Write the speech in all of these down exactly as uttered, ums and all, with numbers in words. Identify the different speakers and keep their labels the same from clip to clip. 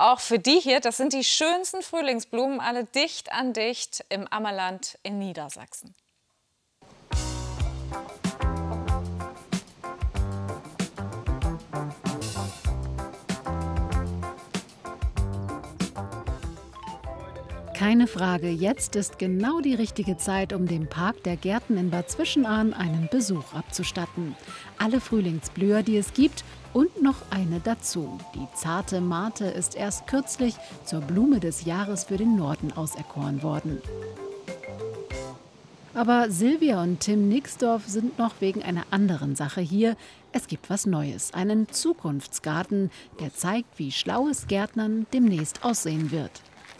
Speaker 1: aber auch für die hier. Das sind die schönsten Frühlingsblumen, alle dicht an dicht im Ammerland in Niedersachsen.
Speaker 2: Keine Frage, jetzt ist genau die richtige Zeit, um dem Park der Gärten in Bad Zwischenahn einen Besuch abzustatten. Alle Frühlingsblüher, die es gibt, und noch eine dazu. Die zarte Mate ist erst kürzlich zur Blume des Jahres für den Norden auserkoren worden. Aber Silvia und Tim Nixdorf sind noch wegen einer anderen Sache hier. Es gibt was Neues, einen Zukunftsgarten, der zeigt, wie schlaues Gärtnern demnächst aussehen wird.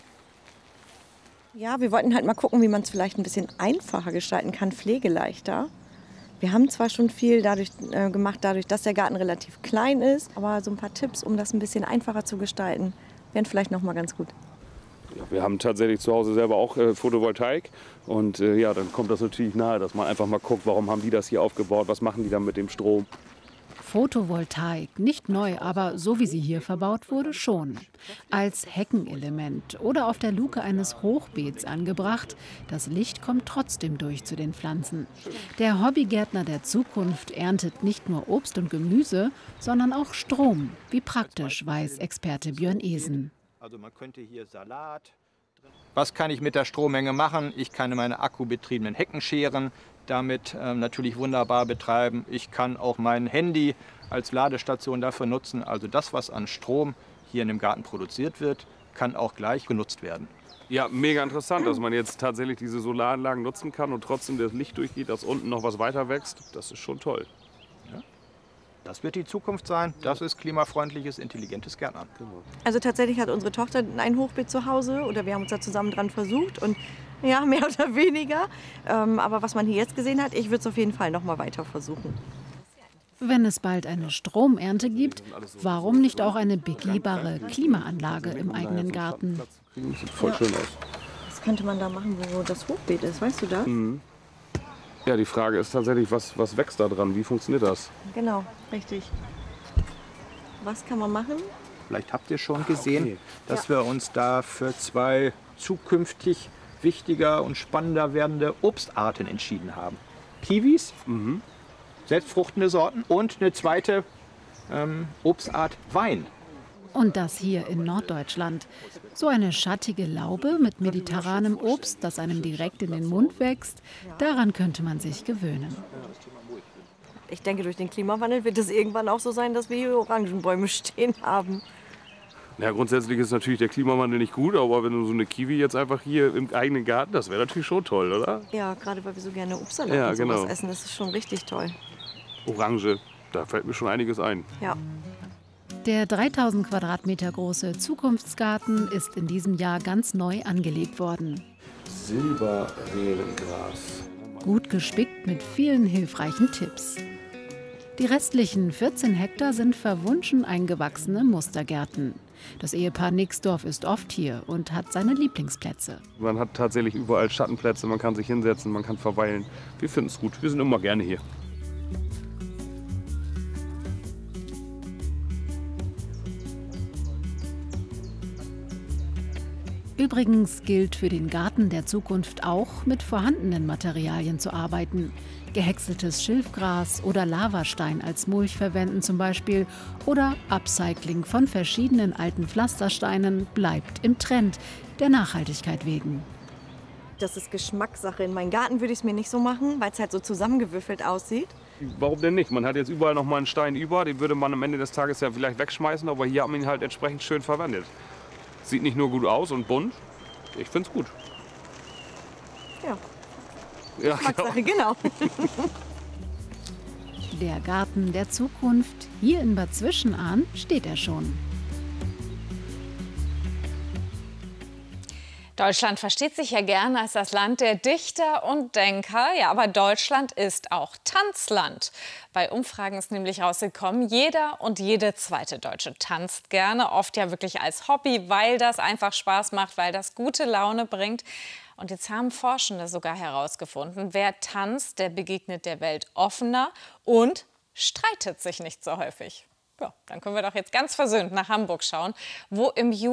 Speaker 3: Ja, wir wollten halt mal gucken, wie man es vielleicht ein bisschen einfacher gestalten kann, pflegeleichter. Wir haben zwar schon viel dadurch äh, gemacht, dadurch, dass der Garten relativ klein ist, aber so ein paar Tipps, um das ein bisschen einfacher zu gestalten, wären vielleicht noch mal ganz gut.
Speaker 4: Ja, wir haben tatsächlich zu Hause selber auch äh, Photovoltaik und äh, ja, dann kommt das natürlich nahe, dass man einfach mal guckt, warum haben die das hier aufgebaut, was machen die dann mit dem Strom.
Speaker 2: Photovoltaik, nicht neu, aber so wie sie hier verbaut wurde, schon. Als Heckenelement oder auf der Luke eines Hochbeets angebracht. Das Licht kommt trotzdem durch zu den Pflanzen. Der Hobbygärtner der Zukunft erntet nicht nur Obst und Gemüse, sondern auch Strom. Wie praktisch, weiß Experte Björn Esen.
Speaker 5: Also man könnte hier Salat. Was kann ich mit der Strommenge machen? Ich kann meine akkubetriebenen Hecken scheren, damit ähm, natürlich wunderbar betreiben. Ich kann auch mein Handy als Ladestation dafür nutzen. Also das, was an Strom hier in dem Garten produziert wird, kann auch gleich genutzt werden.
Speaker 4: Ja, mega interessant, dass man jetzt tatsächlich diese Solaranlagen nutzen kann und trotzdem das Licht durchgeht, dass unten noch was weiter wächst. Das ist schon toll.
Speaker 5: Ja. Das wird die Zukunft sein. Das ist klimafreundliches, intelligentes Gärtnern.
Speaker 3: Also tatsächlich hat unsere Tochter ein Hochbeet zu Hause oder wir haben uns da zusammen dran versucht und ja, mehr oder weniger. Ähm, aber was man hier jetzt gesehen hat, ich würde es auf jeden Fall noch mal weiter versuchen.
Speaker 2: Wenn es bald eine Stromernte gibt, warum nicht auch eine begehbare Klimaanlage im eigenen Garten?
Speaker 4: Sieht voll schön aus.
Speaker 3: Was könnte man da machen, wo das Hochbeet ist, weißt du das?
Speaker 4: Mhm. Ja, die Frage ist tatsächlich, was, was wächst da dran? Wie funktioniert das?
Speaker 3: Genau, richtig. Was kann man machen?
Speaker 5: Vielleicht habt ihr schon gesehen,
Speaker 4: okay.
Speaker 5: dass
Speaker 3: Ja.
Speaker 5: wir uns da für zwei zukünftig wichtiger und spannender werdende Obstarten entschieden haben. Kiwis,
Speaker 4: Mhm.
Speaker 5: selbstfruchtende Sorten und eine zweite ähm, Obstart Wein.
Speaker 2: Und das hier in Norddeutschland. So eine schattige Laube mit mediterranem Obst, das einem direkt in den Mund wächst, daran könnte man sich gewöhnen.
Speaker 3: Ich denke, durch den Klimawandel wird es irgendwann auch so sein, dass wir hier Orangenbäume stehen haben.
Speaker 4: Ja, grundsätzlich ist natürlich der Klimawandel nicht gut, aber wenn du so eine Kiwi jetzt einfach hier im eigenen Garten, das wäre natürlich schon toll, oder?
Speaker 3: Ja, gerade weil wir so gerne Obstsalat
Speaker 4: Ja,
Speaker 3: und sowas
Speaker 4: genau.
Speaker 3: essen, das ist schon richtig toll.
Speaker 4: Orange, da fällt mir schon einiges ein.
Speaker 3: Ja.
Speaker 2: Der dreitausend Quadratmeter große Zukunftsgarten ist in diesem Jahr ganz neu angelegt worden.
Speaker 4: Silberrehengras.
Speaker 2: Gut gespickt mit vielen hilfreichen Tipps. Die restlichen vierzehn Hektar sind verwunschen eingewachsene Mustergärten. Das Ehepaar Nixdorf ist oft hier und hat seine Lieblingsplätze.
Speaker 4: Man hat tatsächlich überall Schattenplätze, man kann sich hinsetzen, man kann verweilen. Wir finden es gut, wir sind immer gerne hier.
Speaker 2: Übrigens gilt für den Garten der Zukunft auch, mit vorhandenen Materialien zu arbeiten. Gehäckseltes Schilfgras oder Lavastein als Mulch verwenden zum Beispiel. Oder Upcycling von verschiedenen alten Pflastersteinen bleibt im Trend, der Nachhaltigkeit wegen.
Speaker 3: Das ist Geschmackssache. In meinen Garten würde ich es mir nicht so machen, weil es halt so zusammengewürfelt aussieht.
Speaker 4: Warum denn nicht? Man hat jetzt überall noch mal einen Stein über, den würde man am Ende des Tages ja vielleicht wegschmeißen, aber hier hat man ihn halt entsprechend schön verwendet. Sieht nicht nur gut aus und bunt, ich finde es gut.
Speaker 3: Ja,
Speaker 4: Ja,
Speaker 3: Geschmackssache, genau.
Speaker 2: Der Garten der Zukunft, hier in Bad Zwischenahn steht er schon.
Speaker 1: Deutschland versteht sich ja gern als das Land der Dichter und Denker. Ja, aber Deutschland ist auch Tanzland. Bei Umfragen ist nämlich rausgekommen, jeder und jede zweite Deutsche tanzt gerne. Oft ja wirklich als Hobby, weil das einfach Spaß macht, weil das gute Laune bringt. Und jetzt haben Forschende sogar herausgefunden, wer tanzt, der begegnet der Welt offener und streitet sich nicht so häufig. Ja, dann können wir doch jetzt ganz versöhnt nach Hamburg schauen, wo im Juni